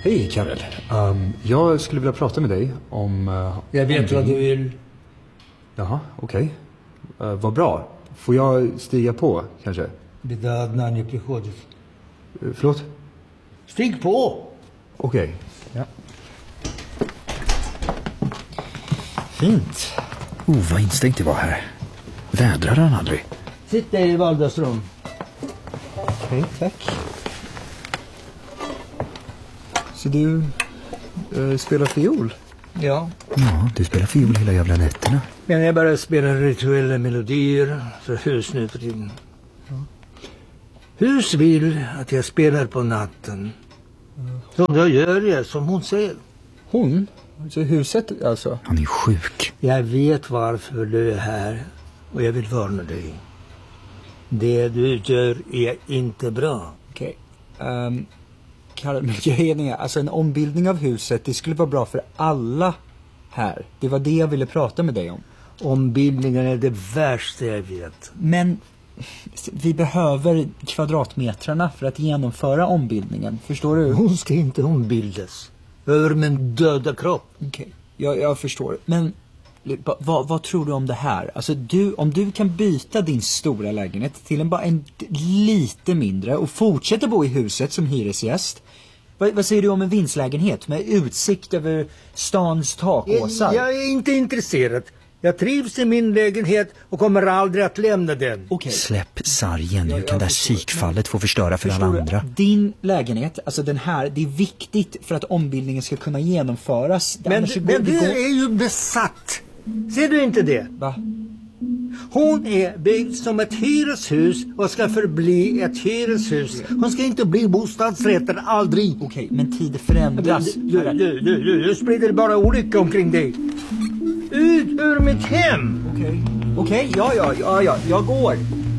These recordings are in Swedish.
Hej Karel. Jag skulle vilja prata med dig om... jag vet vad du vill. Jaha, okej. Vad bra. Får jag stiga på, kanske? Bedadna не приходит. Förlåt? Stig på! Okej. Ja. Fint. Vad instängt det var här. Vädrar han aldrig? Sitt där i vardagsrum. Okej, tack. Så du spelar fiol? Ja. Ja, du spelar fiol hela jävla nätterna. Men jag bara spelar rituella melodier för hus nu för tiden. Ja. Hus vill att jag spelar på natten. Så då gör jag som hon säger. Hon? Så huset alltså? Han är sjuk. Jag vet varför du är här och jag vill varna dig. Det du gör är inte bra. Okej. Karel, men grejen är, alltså en ombildning av huset, det skulle vara bra för alla här. Det var det jag ville prata med dig om. Ombildningen är det värsta jag vet. Men vi behöver kvadratmetrarna för att genomföra ombildningen, förstår du? Hon ska inte ombildas. Över min döda kropp. Okej, jag förstår. Men vad tror du om det här? Alltså om du kan byta din stora lägenhet till en lite mindre och fortsätta bo i huset som hyresgäst. Vad säger du om en vindslägenhet med utsikt över stans takåsar? Jag är inte intresserad. Jag trivs i min lägenhet och kommer aldrig att lämna den. Okay. Släpp sargen. Hur kan det här psykfallet få förstöra för alla andra? Din lägenhet, alltså den här, det är viktigt för att ombildningen ska kunna genomföras. Men du är ju besatt. Ser du inte det? Va? Hon är byggd som ett hyreshus och ska förbli ett hyreshus. Hon ska inte bli bostadsrätter, aldrig. Okej, men tider förändras. Du sprider bara olycka omkring dig. Ut ur mitt hem! Okej, ja, jag går.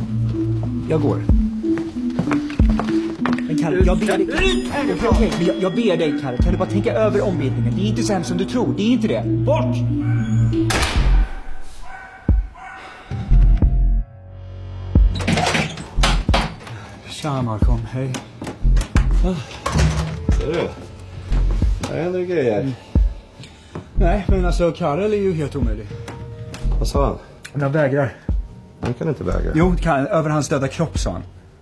Men Kalle, jag ber dig... Okej, jag ber dig, Kalle. Kan du bara tänka över ombildningen? Det är inte så hemskt som du tror, det är inte det. Bort! Tja, Malcolm, hej. Ser du? Här händer det grejer. Nej, men alltså Karel är ju helt omöjlig. Vad sa han? Han vägrar. Han kan inte vägra. Jo, över hans döda kropp, sa han.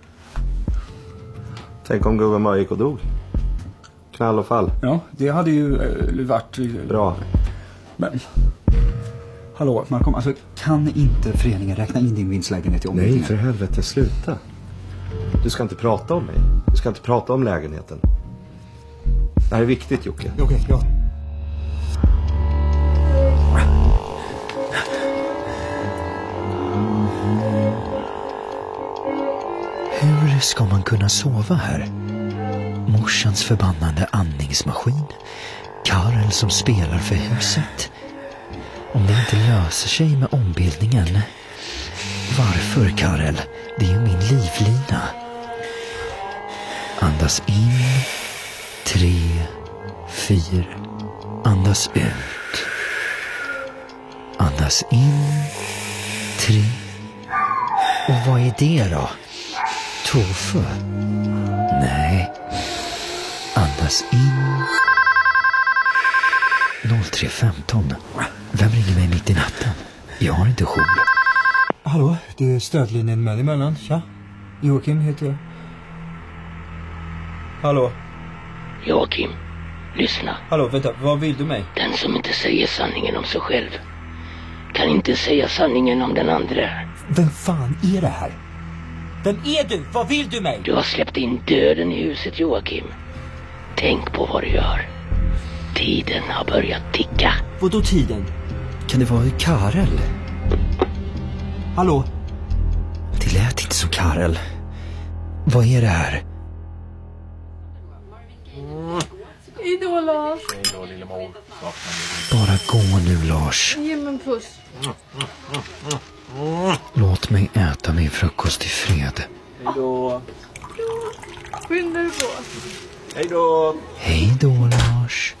Tänk om gubben bara gick och dog. Knall och fall. Ja, det hade ju varit... Bra. Men... Hallå, Malcolm, alltså kan inte föreningen räkna in din vinstlägenhet i ombildningen? Nej, för helvete, sluta. Du ska inte prata om mig. Du ska inte prata om lägenheten. Det här är viktigt, Jocke. Okej, ja. Hur ska man kunna sova här? Morsans förbannade andningsmaskin. Karel som spelar för huset. Om det inte löser sig med ombildningen. Varför, Karel? Det är ju min livlina. Andas in. 3, 4. Andas ut. Andas in. 3. Och vad är det då? Tofu? Nej. Andas in. 03:15. Vem ringer mig mitt i natten? Jag har inte jour. Hallå, det är stödlinjen mellan. Tja, Joakim heter jag. Hallå. Joakim, lyssna. Hallå, vänta, vad vill du mig? Den som inte säger sanningen om sig själv kan inte säga sanningen om den andra. Vem fan är det här? Vem är du? Vad vill du mig? Du har släppt in döden i huset, Joakim. Tänk på vad du gör. Tiden har börjat ticka. Vadå tiden? Kan det vara Karel? Hallå? Det lät inte som Karel. Vad är det här? Hej då, Lars. Hej då, lillemor. Bara gå nu, Lars. Ge mig en puss. Låt mig äta min frukost i fred. Hej då. Skynda dig på. Hej då. Hej då, Lars.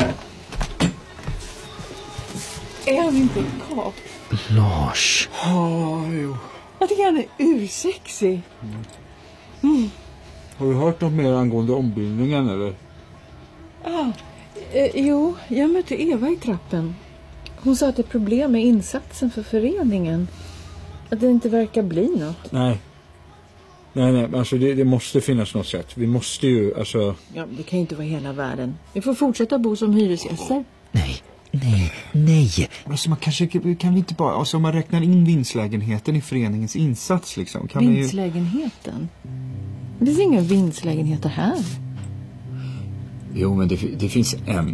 Är han inte kap? Lars. Jo. Jag tycker han är ursexig. Har du hört något mer angående ombildningen, eller? Jo, jag mötte Eva i trappen. Hon sa att det är problem med insatsen för föreningen. Att det inte verkar bli något. Nej, alltså det måste finnas något sätt. Vi måste ju, alltså... Ja, det kan ju inte vara hela världen. Vi får fortsätta bo som hyresgäster. Nej. Alltså man kanske, kan vi inte bara, alltså om man räknar in vinstlägenheten i föreningens insats liksom. Kan Vinstlägenheten? Det finns inga vinstlägenheter här. Jo, men det finns en.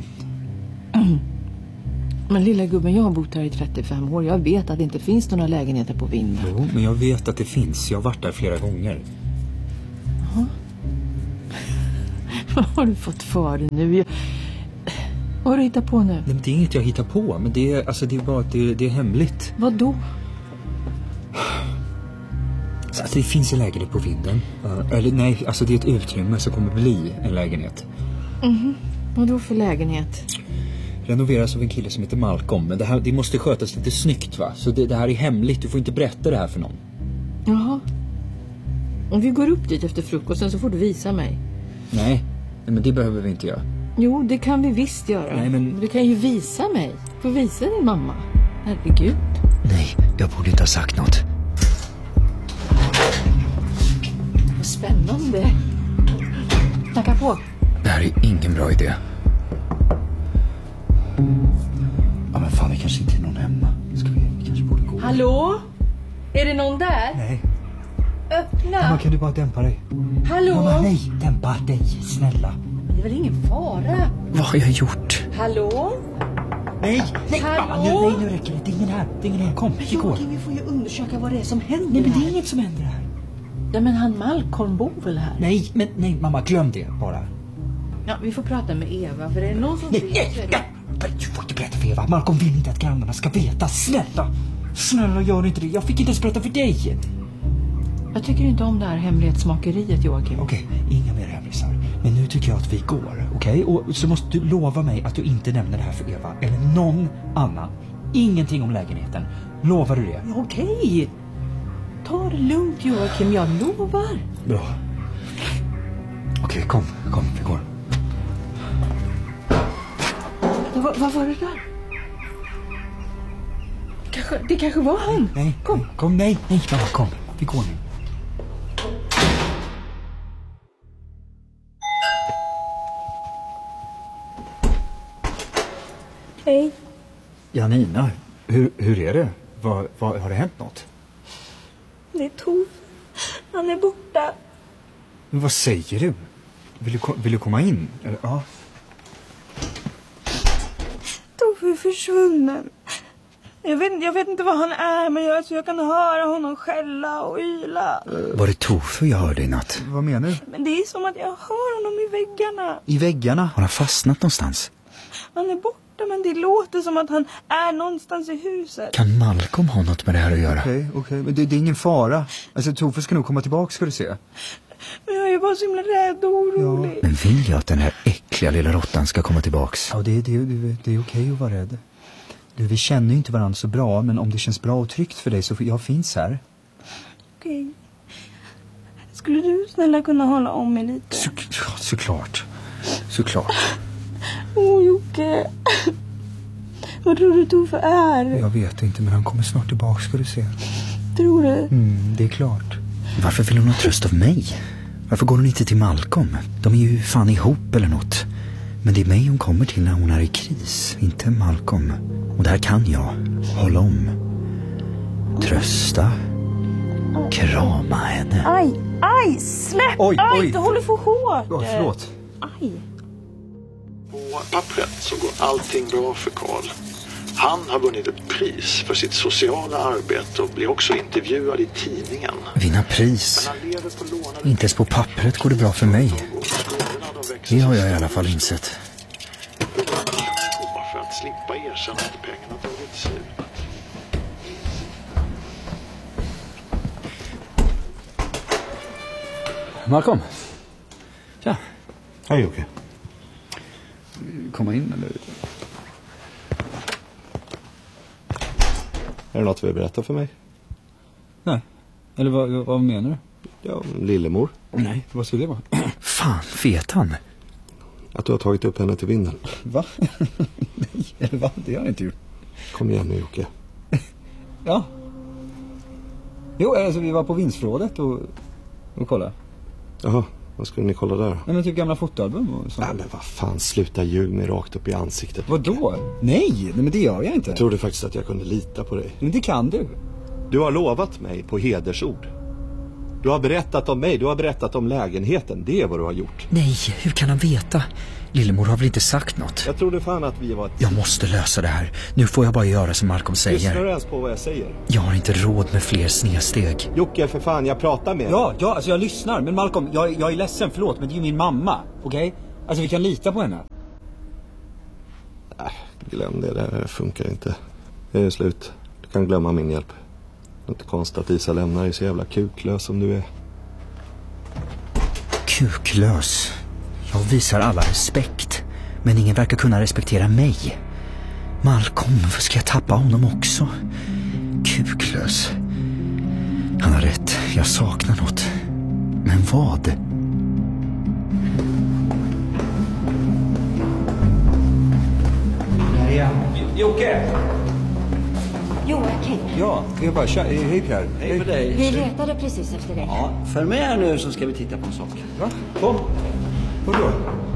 Men lilla gubben, jag har bott här i 35 år. Jag vet att det inte finns några lägenheter på Vinda. Jo, men jag vet att det finns. Jag har varit där flera gånger. Jaha. Vad har du fått för dig nu? Vad har du hittat på nu? Nej, men det är inget jag hittar på. Men det är, alltså, det är bara att det är hemligt. Vad då? Alltså, det finns en lägenhet på Vinden. Eller nej, alltså det är ett utrymme som kommer bli en lägenhet. Vad då för lägenhet? Renoveras av en kille som heter Malcolm. Men det måste skötas lite snyggt, va? Så det här är hemligt. Du får inte berätta det här för någon. Jaha. Om vi går upp dit efter frukosten så får du visa mig. Nej, men det behöver vi inte göra. Jo, det kan vi visst göra. Nej, men... Du kan ju visa mig. Får visa din mamma. Herregud. Nej, jag borde inte ha sagt något. Vad spännande. Tacka på. Det här är ingen bra idé. Ja, men fan, det kanske inte är någon hemma. Vi kanske borde gå. Hallå? Är det någon där? Nej. Öppna. Mamma, kan du bara dämpa dig? Hallå? Mamma, nej. Dämpa dig, snälla. Det är väl ingen fara? Vad har jag gjort? Hallå? Nej, Hallå? mamma, nu räcker det. Det är ingen här. Kom, vi går. Joakim, vi får ju undersöka vad det är som händer. Nej, men det är här. inget som händer här. Ja, men han Malcolm bor väl här? Nej, mamma, glöm det bara. Ja, vi får prata med Eva, för det är någon som Nej, ser. du får inte berätta för Eva. Malcolm vill inte att grannarna ska veta. Snälla, gör inte det. Jag fick inte ens berätta för dig. Jag tycker inte om det här hemlighetsmakeriet, Joakim. Okej, inga mer hemlisar. Men nu tycker jag att vi går, okej? Och så måste du lova mig att du inte nämner det här för Eva eller någon annan. Ingenting om lägenheten. Lovar du det? Okej. Ta det lugnt, Joakim. Jag lovar. Bra. Okej, kom, vi går. Vad var det där? Det kanske var han. Nej, nej, mamma, kom. Vi går nu. Hej. Janina, hur är det? Har det hänt något? Det är Tove. Han är borta. Men vad säger du? Vill du komma in? Eller, ja. Tove är försvunnen. Jag vet inte vad han är, men jag kan höra honom skälla och yla. Var det Tove jag hörde i natt? Vad menar du? Men det är som att jag hör honom i väggarna. I väggarna? Har han fastnat någonstans? Han är borta, men det låter som att han är någonstans i huset. Kan Malcolm ha något med det här att göra? Okej, men det är ingen fara. Alltså, Tove ska nog komma tillbaka, ska du se. Men jag är bara så himla rädd och orolig. Men vill jag att den här äckliga lilla råttan ska komma tillbaks? Ja, det är okej att vara rädd. Vi känner ju inte varandra så bra, men om det känns bra och tryggt för dig så jag finns här. Okej. Skulle du snälla kunna hålla om mig lite? Såklart. Jocke. Vad tror du Tove är? Jag vet inte, men han kommer snart tillbaka, ska du se. Tror du? Det är klart. Varför vill hon ha tröst av mig? Varför går hon inte till Malcolm? De är ju fan ihop eller något. Men det är mig hon kommer till när hon är i kris, inte Malcolm. Och där kan jag hålla om. Trösta. Krama henne. Aj, släpp! Oj. Aj, du håller för hårt. Förlåt. Aj. På pappret så går allting bra för Karl. Han har vunnit ett pris för sitt sociala arbete och blir också intervjuad i tidningen. Vinna pris. Han lever på lånade... Inte ens på pappret går det bra för mig. Det har jag i alla fall insett. För att slippa erkänna att pengarna tagit slut. Malcolm. Tja. Hej Jocke. Komma in eller? Är det något du vill berätta för mig? Nej. Eller vad menar du? Ja, lillemor. Nej, vad skulle det vara? Fan, vet han? Att du har tagit upp henne till vinden. Va? Nej, eller va? Det har jag inte gjort. Kom igen nu, Jocke. Ja. Jo, alltså vi var på vindsförrådet och kolla. Jaha, vad skulle ni kolla där? Nej, men typ gamla fotoalbum och sånt. Nej, men vad fan, sluta ljug mig rakt upp i ansiktet. Vadå? Nej, men det gör jag inte. Jag trodde faktiskt att jag kunde lita på dig. Men det kan du. Du har lovat mig på hedersord. Du har berättat om mig, du har berättat om lägenheten. Det är vad du har gjort. Nej, hur kan han veta? Lillemor har väl inte sagt något? Jag trodde fan att vi var... Jag måste lösa det här. Nu får jag bara göra som Malcolm säger. Lyssnar du ens på vad jag säger? Jag har inte råd med fler snedsteg. Jocke, för fan, jag pratar med dig. Ja, alltså jag lyssnar. Men Malcolm, jag är ledsen, förlåt. Men det är ju min mamma, okej? Alltså vi kan lita på henne. Glöm det, det funkar inte. Det är slut. Du kan glömma min hjälp. Det är inte konstigt att Isa lämnar dig så jävla kuklös som du är. Kuklös? Jag visar alla respekt. Men ingen verkar kunna respektera mig. Malcolm, varför ska jag tappa honom också? Kuklös. Han har rätt, jag saknar något. Men vad? Jocke! Joakim, Ja, jag bara hej Pierre. Hej för dig. vi letade precis efter dig. Ja, följ med här nu så ska vi titta på en sak. Va? Kom. Vadå?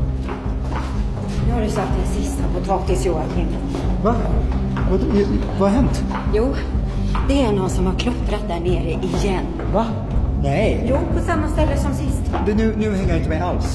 Nu har du satt en sista potatis, Joakim. Va? Vad har hänt? Jo, det är någon som har klottrat där nere igen. Va? Nej. Jo, på samma ställe som sist. Nu hänger jag inte med alls.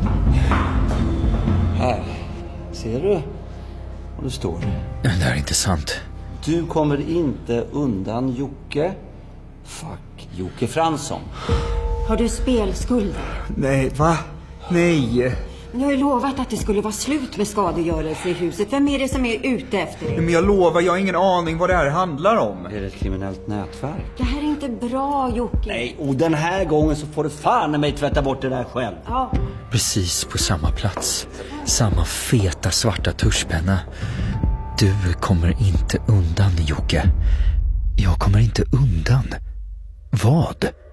Här. Ser du vad det står? Det här är inte sant. Du kommer inte undan Jocke. Fuck Jocke Fransson. Har du spelskulder? Nej, va? Nej. Men du har ju lovat att det skulle vara slut med skadegörelse i huset. Vem är det som är ute efter dig? Men jag lovar, jag har ingen aning vad det här handlar om. Är det ett kriminellt nätverk? Det här är inte bra, Jocke. Nej, och den här gången så får du fan i mig tvätta bort det där själv. Ja. Precis på samma plats. Samma feta svarta tuschpenna. Du kommer inte undan, Jocke. Jag kommer inte undan. Vad?